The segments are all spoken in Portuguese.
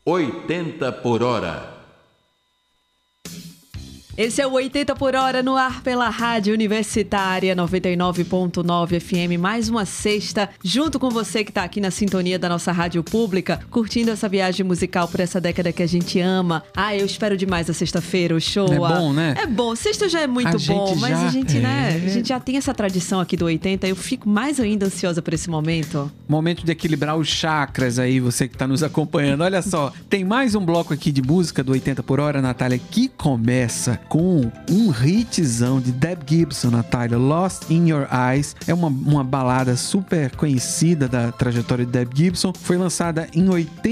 80 por hora. Esse é o 80 por hora no ar pela Rádio Universitária 99.9 FM. Mais uma sexta, junto com você que está aqui na sintonia da nossa rádio pública, curtindo essa viagem musical por essa década que a gente ama. Eu espero demais a sexta-feira, o show. É bom, né? É bom. Sexta já é muito bom, mas a gente já tem essa tradição aqui do 80. Eu fico mais ainda ansiosa por esse momento. Momento de equilibrar os chakras aí, você que está nos acompanhando. Olha só, tem mais um bloco aqui de música do 80 por hora, Natália, que começa com um hitzão de Deb Gibson, Natália. Lost in Your Eyes é uma balada super conhecida da trajetória de Deb Gibson. Foi lançada em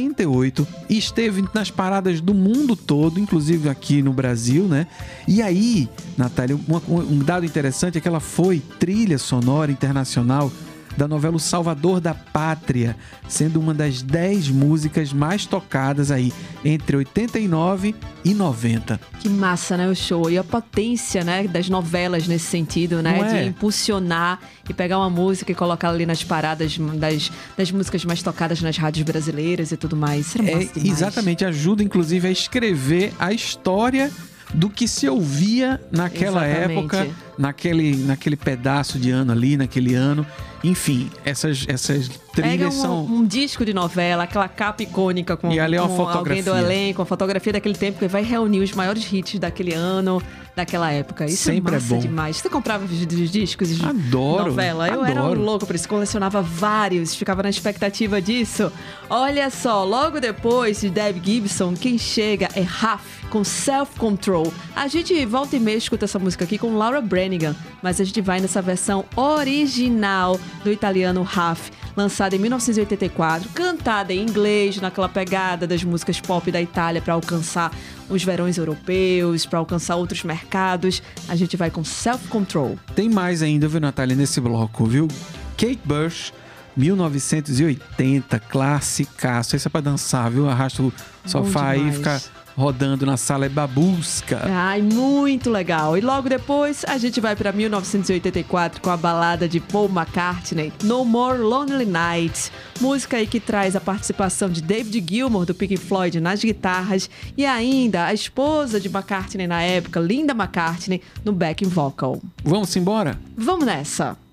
88 e esteve nas paradas do mundo todo, inclusive aqui no Brasil, né? E aí, Natália, um dado interessante é que ela foi trilha sonora internacional da novela O Salvador da Pátria, sendo uma das 10 músicas mais tocadas aí entre 89 e 90. Que massa, né, o show. E a potência, né, das novelas nesse sentido, né, de impulsionar e pegar uma música e colocar ali nas paradas das músicas mais tocadas nas rádios brasileiras e tudo mais. Isso era massa demais. Exatamente, ajuda inclusive a escrever a história do que se ouvia naquela época, naquele pedaço de ano ali, naquele ano. Enfim, essas trilhas são... um disco de novela, aquela capa icônica com, e ali é uma com fotografia. Alguém do elenco, a fotografia daquele tempo que vai reunir os maiores hits daquele ano, daquela época. Isso sempre é massa bom demais. Você comprava os discos de novela? Eu era um louco por isso, colecionava vários, ficava na expectativa disso. Olha só, logo depois de Deb Gibson, quem chega é Raf com Self Control. A gente volta e meia escuta essa música aqui com Laura Branigan, mas a gente vai nessa versão original do italiano Raf, lançada em 1984, cantada em inglês, naquela pegada das músicas pop da Itália para alcançar os verões europeus, para alcançar outros mercados. A gente vai com Self Control. Tem mais ainda, viu, Natália, nesse bloco, viu? Kate Bush, 1980, classicaço. Isso é pra dançar, viu? Arrasta o sofá aí e fica rodando na sala é babusca. Ai, muito legal. E logo depois a gente vai para 1984 com a balada de Paul McCartney, No More Lonely Nights. Música aí que traz a participação de David Gilmour do Pink Floyd nas guitarras e ainda a esposa de McCartney na época, Linda McCartney, no backing vocal. Vamos embora? Vamos nessa!